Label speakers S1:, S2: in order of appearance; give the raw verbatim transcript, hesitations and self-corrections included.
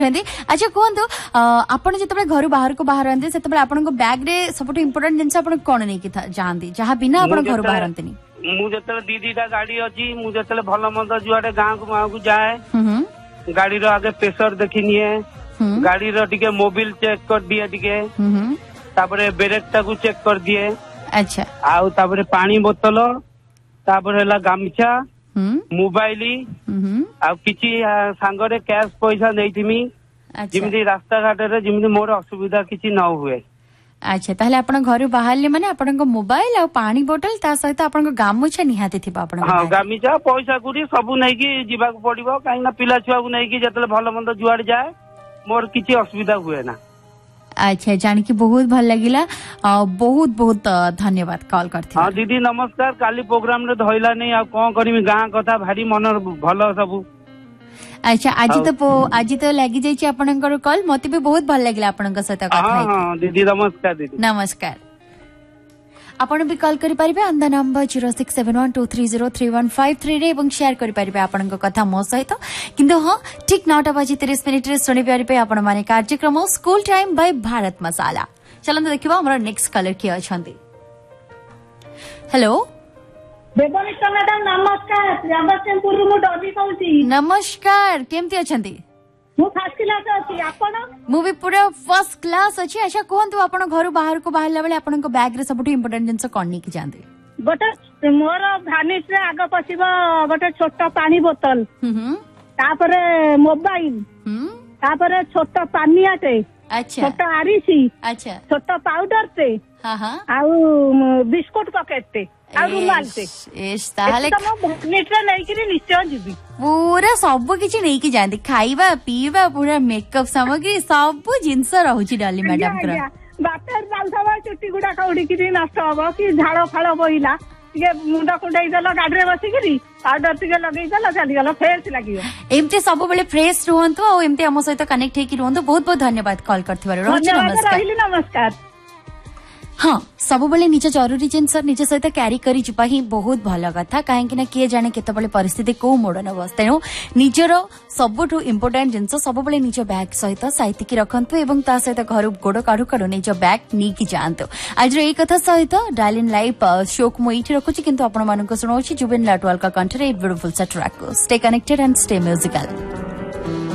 S1: अच्छा कहतु आपड़ जो घर बाहर को बाहर से आप बैग रे सब इम्पोर्टाट जिन कौन नहीं जाती जहाँ बिना आप घर बाहर
S2: मुझे दीदीटा गाड़ी अच्छी मुझे भल मंद जुआडे गाँ को गाँ को जाए गाड़ी रो आगे प्रेशर देखी निए गाड़ी रो टिके मोबिल चेक कर दिए टिके तापरे ब्रेक टाकू चेक कर दिए।
S1: अच्छा
S2: आउ तापरे पानी बोतल तापरे हला गामछा मोबाइल आउ किछि सांगरे कैश पैसा नैथिमी जिमिति रास्ता घाट रे जिमिति मोर असुविधा किछि न हुए।
S1: अच्छा ताहले आपण घर बाहरले माने आपण को मोबाइल आ पानी बोतल ता सहित आपण को गामुछा निहाती थिबा आपण
S2: हां गामिछा पैसा कुड़ी सब नै कि जीवा को पड़िबो काई ना पिला छुआ को नै कि जतले भलो मंद जुआड जाए मोर किछि असुविधा हुए ना।
S1: अच्छा जान की बहुत भल लगिला बहुत बहुत धन्यवाद कॉल करथि।
S2: हां दीदी नमस्कार काली प्रोग्राम रे धइला नै आ कोन करमी गां कथा भारी मन भलो सब।
S1: अच्छा आज तो आज तो लगी जाइए आपनकर कॉल मते भी बहुत भल लगिला आपनका सहित कथा
S2: हां हां दीदी नमस्कार दीदी
S1: नमस्कार। आपण भी कॉल करि परिबे on the number zero six seven one two three zero three one five three रे एवं शेयर करि परिबे आपनका कथा मो सहित किंतु हां ठीक नौटा बजे तीस मिनिट रे सुनि परिबे आपण माने कार्यक्रम स्कूल टाइम बाय भारत मसाला। चलन देखिबा हमर नेक्स्ट कॉलर की अछंती। हेलो
S3: देवनिका मैडम नमस्कार जगतसिंहपुर मु डबी कहूची।
S1: नमस्कार केमती अछंती?
S3: मु फर्स्ट क्लास अछि आपण?
S1: मु भी पूरा फर्स्ट क्लास अछि। अच्छा कोहंतु आपण घर बाहर को बाहरला बेले आपण को बैग रे सबटु इंपोर्टेंट जिंस कोन नै कि जानते?
S3: गोटे मोर भानिस रे आग पसिबो गोटे छोट पानी बोतल
S1: हम्म
S3: तापरे मोबाइल
S1: हम्म
S3: तापरे छोट पानियाटे
S1: अच्छा
S3: छोट आरिसी
S1: अच्छा
S3: छोट पाउडर ते
S1: हां हां
S3: आउ बिस्कुट पैकेट ते आ रुमाल ते
S1: एस ताहले
S3: भानिस रे नै कि निश्चय जीबी
S1: पूरा सब किछि नै कि जानते खाइबा पीबा पूरा मेकअप सामग्री सब जिंस रहउची डाली मैडम पूरा
S3: बाटर जालथबा चुट्टी गुडा कौडी कि नष्ट हबो कि झाड़ो फाड़ो बहिला टिके मुंडा कुंडाई देलो गाडी रे बसी करी पाउडर टिके लगेई देलो चली गेलो फ्रेश लागियो
S1: एमते सब बेले फ्रेश रहंतु और एमते हम सहित कनेक्ट हेकि रहंतु। बहुत बहुत धन्यवाद कॉल करथिबार रहउची नमस्कार
S3: नमस्कार।
S1: हाँ सब बेले निज जरूरी जिनस निज सहित क्यारी करी जिबा ही बहुत भल कथा कहीं ना किए जाने केतबेले परिस्थिति को मोड़ नब तेणु निजर सबुठु इम्पोर्टाट जिनस सब बेले निज बैग सहित साइतिकी रखंतु एवं ता सहित घर गोड़ काढु काढु निज बैग नीकी जांतु। आज एई कथा सहित डायल इन लाइव शो को मु एठी रखुची किंतु आपण मानको सुनाउची जुबिन लाटवाल का कंठरे ब्यूटीफुल सा track stay connected and stay musical.